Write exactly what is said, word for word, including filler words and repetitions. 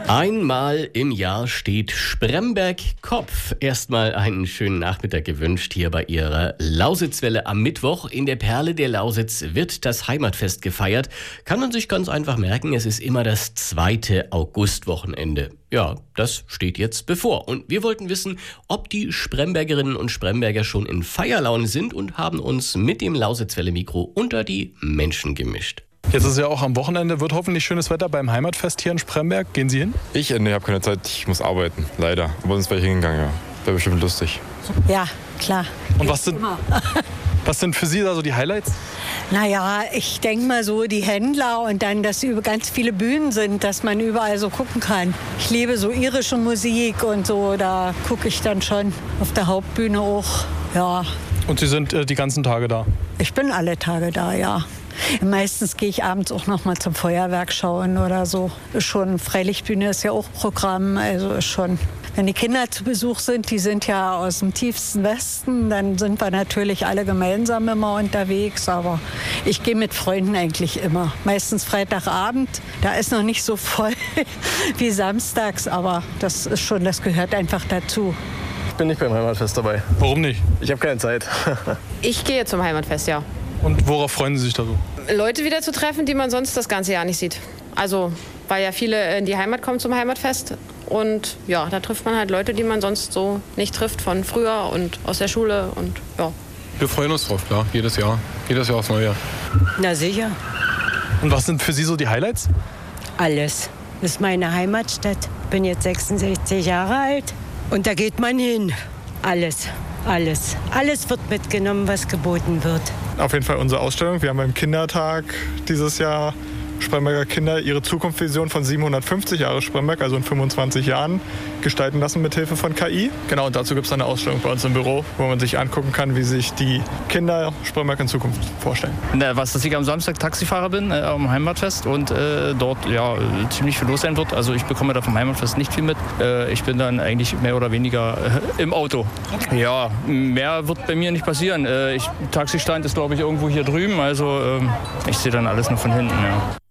Einmal im Jahr steht Spremberg Kopf. Erstmal einen schönen Nachmittag gewünscht hier bei Ihrer Lausitzwelle am Mittwoch. In der Perle der Lausitz wird das Heimatfest gefeiert. Kann man sich ganz einfach merken, es ist immer das zweite Augustwochenende. Ja, das steht jetzt bevor. Und wir wollten wissen, ob die Sprembergerinnen und Spremberger schon in Feierlaune sind und haben uns mit dem Lausitzwelle-Mikro unter die Menschen gemischt. Jetzt ist ja auch am Wochenende, wird hoffentlich schönes Wetter beim Heimatfest hier in Spremberg. Gehen Sie hin? Ich? Nee, habe keine Zeit, ich muss arbeiten, leider. Aber sonst wäre ich hingegangen, ja. Wäre bestimmt lustig. Ja, klar. Und was sind, was sind für Sie da so die Highlights? Naja, ich denke mal so die Händler und dann, dass über ganz viele Bühnen sind, dass man überall so gucken kann. Ich liebe so irische Musik und so, da gucke ich dann schon auf der Hauptbühne auch, ja. Und Sie sind äh, die ganzen Tage da? Ich bin alle Tage da, ja. Meistens gehe ich abends auch noch mal zum Feuerwerk schauen oder so. Ist schon, Freilichtbühne ist ja auch Programm, also ist schon. Wenn die Kinder zu Besuch sind, die sind ja aus dem tiefsten Westen, dann sind wir natürlich alle gemeinsam immer unterwegs. Aber ich gehe mit Freunden eigentlich immer. Meistens Freitagabend, da ist noch nicht so voll wie samstags, aber das ist schon, das gehört einfach dazu. Ich bin nicht beim Heimatfest dabei. Warum nicht? Ich habe keine Zeit. Ich gehe zum Heimatfest, ja. Und worauf freuen Sie sich da so? Leute wieder zu treffen, die man sonst das ganze Jahr nicht sieht. Also, weil ja viele in die Heimat kommen zum Heimatfest. Und ja, da trifft man halt Leute, die man sonst so nicht trifft, von früher und aus der Schule und ja. Wir freuen uns drauf, klar, jedes Jahr. Jedes Jahr aufs Neue. Na sicher. Und was sind für Sie so die Highlights? Alles. Das ist meine Heimatstadt. Bin jetzt sechsundsechzig Jahre alt und da geht man hin. Alles, alles. Alles wird mitgenommen, was geboten wird. Auf jeden Fall unsere Ausstellung. Wir haben beim Kindertag dieses Jahr Spremberger Kinder ihre Zukunftsvision von siebenhundertfünfzig Jahre Spremberg, also in fünfundzwanzig Jahren, gestalten lassen mit Hilfe von K I. Genau, und dazu gibt es eine Ausstellung bei uns im Büro, wo man sich angucken kann, wie sich die Kinder Spremberg in Zukunft vorstellen. Was, dass ich am Samstag Taxifahrer bin, äh, am Heimatfest und äh, dort ja, ziemlich viel los sein wird. Also ich bekomme da vom Heimatfest nicht viel mit. Äh, ich bin dann eigentlich mehr oder weniger äh, im Auto. Ja, mehr wird bei mir nicht passieren. Äh, ich, Taxistand ist, glaube ich, irgendwo hier drüben. Also äh, ich sehe dann alles nur von hinten, ja.